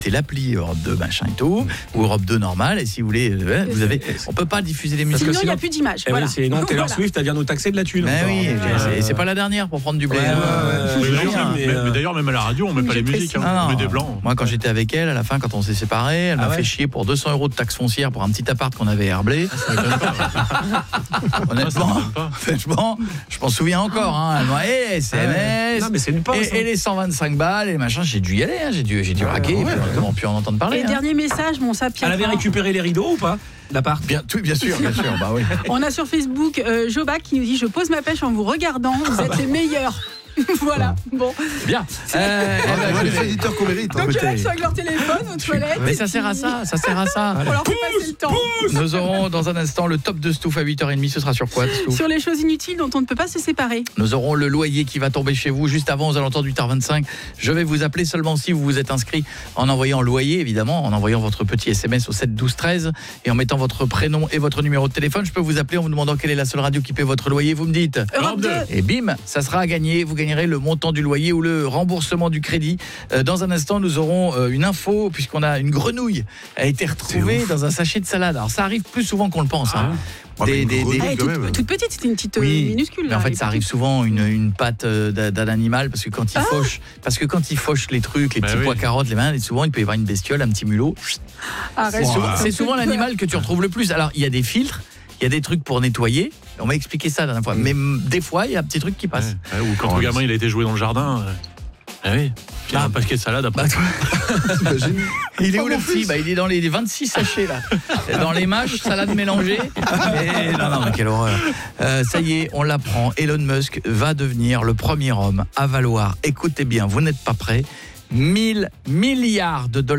C'est l'appli Europe 2 machin et tout, ou Europe 2 normal, et si vous voulez, vous avez, on peut pas diffuser les musiques. Sinon il n'y a plus d'image. Voilà. Oui, sinon Taylor Swift, elle vient nous taxer de la thune. Mais oui, c'est pas la dernière pour prendre du blé. Mais d'ailleurs, même à la radio, on met pas les musiques, on met des blancs. Moi, quand j'étais avec elle, à la fin, quand on s'est séparés, elle m'a fait chier pour 200 € de taxe foncière pour un petit appart qu'on avait herblé. Honnêtement, je m'en souviens encore. Elle m'a SMS, non, mais c'est une pince, et les 125 balles, et machin, j'ai dû y aller, j'ai dû raquer, comment pu en entendre parler. Et dernier message, mon sapien. Elle avait récupéré les rideaux ou pas, l'appart? Bien sûr, bah oui. On a sur Facebook Jobac qui nous dit: je pose ma pêche en vous regardant, vous êtes les meilleurs. Voilà, bon. Bien. Les éditeurs qu'on mérite. Donc il y en a qui sont avec leur téléphone aux toilettes. Mais ça sert à ça. Pour leur faire passer le temps. Nous aurons dans un instant le top de Stouff à 8h30. Ce sera sur quoi, Stouff? Sur les choses inutiles dont on ne peut pas se séparer. Nous aurons le loyer qui va tomber chez vous juste avant, aux alentours du 8h25. Je vais vous appeler seulement si vous vous êtes inscrit en envoyant loyer, évidemment, en envoyant votre petit SMS au 7 12 13 et en mettant votre prénom et votre numéro de téléphone. Je peux vous appeler en vous demandant quelle est la seule radio qui paie votre loyer. Vous me dites Europe 2. Et bim, ça sera à gagner. Vous gagnerez le montant du loyer ou le remboursement du crédit. Dans un instant, nous aurons une info, puisqu'on a une grenouille a été retrouvée dans un sachet de salade. Alors ça arrive plus souvent qu'on le pense. Toute petite, c'était une petite minuscule. Mais en fait, ça arrive souvent une patte d'un animal, parce que quand il fauche les trucs, les petits pois carottes, les mains, et souvent il peut y avoir une bestiole, un petit mulot. C'est souvent l'animal que tu retrouves le plus. Alors il y a des filtres. Il y a des trucs pour nettoyer. On m'a expliqué ça la dernière fois. Mais des fois, il y a un petit truc qui passe. Ou quand le gamin il a été joué dans le jardin. Oui. Il y a un paquet de salade après. Il est où le petit? Il est dans les 26 sachets là. Dans les mâches, salade mélangée. Non, mais quelle horreur. Ça y est, on l'apprend. Elon Musk va devenir le premier homme à valoir, écoutez bien, vous n'êtes pas prêts, 1 000 milliards de dollars.